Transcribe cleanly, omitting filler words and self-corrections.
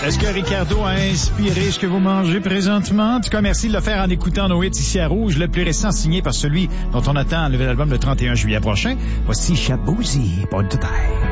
Est-ce que Ricardo a inspiré ce que vous mangez présentement? En tout cas, merci de le faire en écoutant nos hits ici à Rouge, le plus récent signé par celui dont on attend le nouvel album le 31 juillet prochain. Voici Shaboozey, Born to Die.